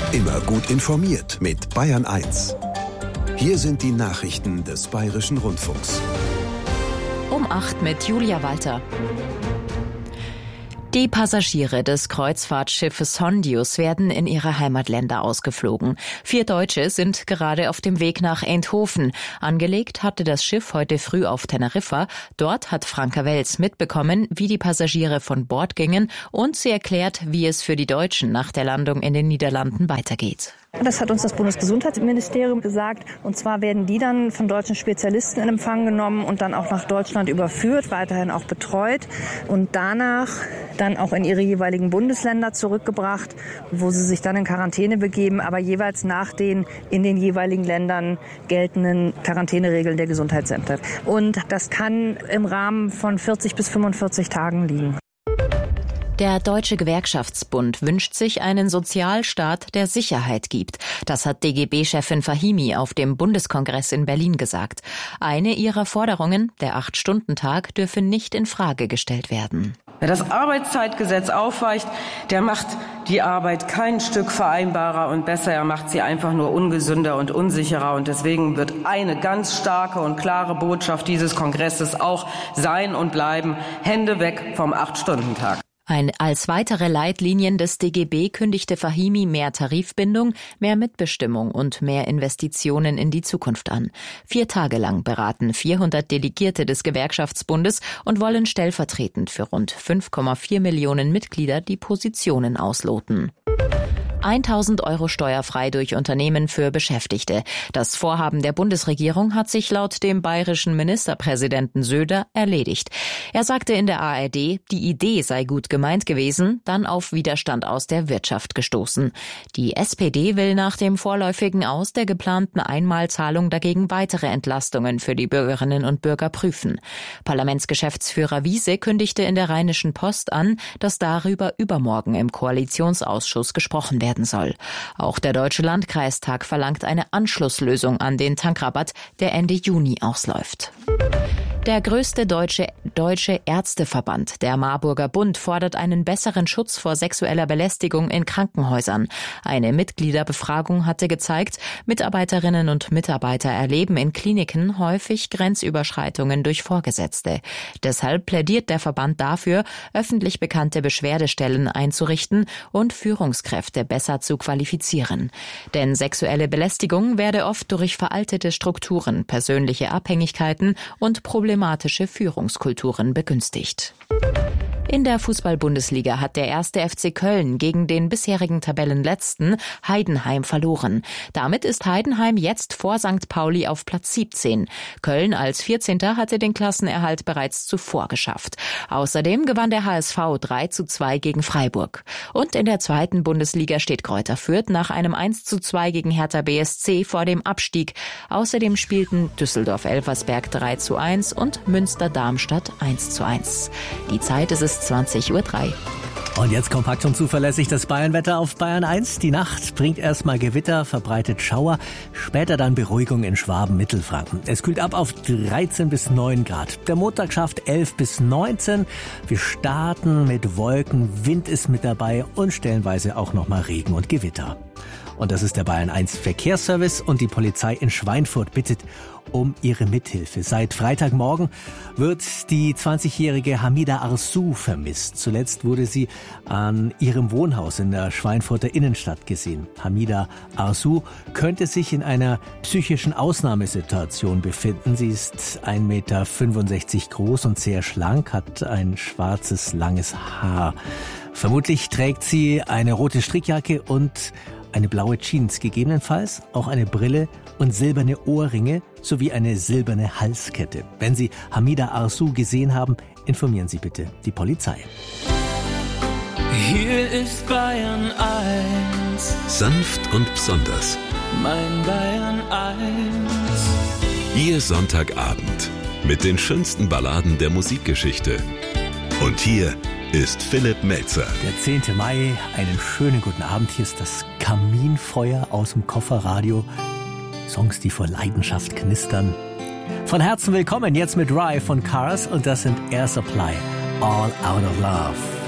Immer gut informiert mit Bayern 1. Hier sind die Nachrichten des Bayerischen Rundfunks. Um 8 mit Julia Walter. Die Passagiere des Kreuzfahrtschiffes Hondius werden in ihre Heimatländer ausgeflogen. 4 Deutsche sind gerade auf dem Weg nach Eindhoven. Angelegt hatte das Schiff heute früh auf Teneriffa. Dort hat Franka Wels mitbekommen, wie die Passagiere von Bord gingen, und sie erklärt, wie es für die Deutschen nach der Landung in den Niederlanden weitergeht. Das hat uns das Bundesgesundheitsministerium gesagt. Und zwar werden die dann von deutschen Spezialisten in Empfang genommen und dann auch nach Deutschland überführt, weiterhin auch betreut und danach dann auch in ihre jeweiligen Bundesländer zurückgebracht, wo sie sich dann in Quarantäne begeben, aber jeweils nach den in den jeweiligen Ländern geltenden Quarantäneregeln der Gesundheitsämter. Und das kann im Rahmen von 40 bis 45 Tagen liegen. Der Deutsche Gewerkschaftsbund wünscht sich einen Sozialstaat, der Sicherheit gibt. Das hat DGB-Chefin Fahimi auf dem Bundeskongress in Berlin gesagt. Eine ihrer Forderungen, der 8-Stunden-Tag, dürfe nicht in Frage gestellt werden. Wer das Arbeitszeitgesetz aufweicht, der macht die Arbeit kein Stück vereinbarer und besser. Er macht sie einfach nur ungesünder und unsicherer. Und deswegen wird eine ganz starke und klare Botschaft dieses Kongresses auch sein und bleiben: Hände weg vom 8-Stunden-Tag. Als weitere Leitlinien des DGB kündigte Fahimi mehr Tarifbindung, mehr Mitbestimmung und mehr Investitionen in die Zukunft an. 4 Tage lang beraten 400 Delegierte des Gewerkschaftsbundes und wollen stellvertretend für rund 5,4 Millionen Mitglieder die Positionen ausloten. 1.000 € steuerfrei durch Unternehmen für Beschäftigte. Das Vorhaben der Bundesregierung hat sich laut dem bayerischen Ministerpräsidenten Söder erledigt. Er sagte in der ARD, die Idee sei gut gemeint gewesen, dann auf Widerstand aus der Wirtschaft gestoßen. Die SPD will nach dem vorläufigen Aus der geplanten Einmalzahlung dagegen weitere Entlastungen für die Bürgerinnen und Bürger prüfen. Parlamentsgeschäftsführer Wiese kündigte in der Rheinischen Post an, dass darüber übermorgen im Koalitionsausschuss gesprochen werden soll. Auch der Deutsche Landkreistag verlangt eine Anschlusslösung an den Tankrabatt, der Ende Juni ausläuft. Der größte deutsche Ärzteverband, der Marburger Bund, fordert einen besseren Schutz vor sexueller Belästigung in Krankenhäusern. Eine Mitgliederbefragung hatte gezeigt, Mitarbeiterinnen und Mitarbeiter erleben in Kliniken häufig Grenzüberschreitungen durch Vorgesetzte. Deshalb plädiert der Verband dafür, öffentlich bekannte Beschwerdestellen einzurichten und Führungskräfte besser zu qualifizieren. Denn sexuelle Belästigung werde oft durch veraltete Strukturen, persönliche Abhängigkeiten und problematische Führungskulturen begünstigt. In der Fußball-Bundesliga hat der 1. FC Köln gegen den bisherigen Tabellenletzten Heidenheim verloren. Damit ist Heidenheim jetzt vor St. Pauli auf Platz 17. Köln als 14. hatte den Klassenerhalt bereits zuvor geschafft. Außerdem gewann der HSV 3:2 gegen Freiburg. Und in der 2. Bundesliga steht Greuther Fürth nach einem 1:2 gegen Hertha BSC vor dem Abstieg. Außerdem spielten Düsseldorf-Elversberg 3:1 und Münster-Darmstadt 1:1. Die Zeit ist es 20:03 Uhr. Und jetzt kompakt und zuverlässig das Bayernwetter auf Bayern 1. Die Nacht bringt erstmal Gewitter, verbreitet Schauer, später dann Beruhigung in Schwaben, Mittelfranken. Es kühlt ab auf 13 bis 9 Grad. Der Montag schafft 11 bis 19. Wir starten mit Wolken, Wind ist mit dabei und stellenweise auch nochmal Regen und Gewitter. Und das ist der Bayern 1 Verkehrsservice, und die Polizei in Schweinfurt bittet um ihre Mithilfe. Seit Freitagmorgen wird die 20-jährige Hamida Arsou vermisst. Zuletzt wurde sie an ihrem Wohnhaus in der Schweinfurter Innenstadt gesehen. Hamida Arsou könnte sich in einer psychischen Ausnahmesituation befinden. Sie ist 1,65 Meter groß und sehr schlank, hat ein schwarzes, langes Haar. Vermutlich trägt sie eine rote Strickjacke und eine blaue Jeans, gegebenenfalls auch eine Brille und silberne Ohrringe sowie eine silberne Halskette. Wenn Sie Hamida Arsou gesehen haben, informieren Sie bitte die Polizei. Hier ist Bayern 1. Sanft und besonders. Mein Bayern 1. Ihr Sonntagabend mit den schönsten Balladen der Musikgeschichte. Und hier ist Philipp Melzer. Der 10. Mai, einen schönen guten Abend. Hier ist das Kaminfeuer aus dem Kofferradio. Songs, die vor Leidenschaft knistern. Von Herzen willkommen jetzt mit Rye von Cars, und das sind Air Supply, All Out of Love.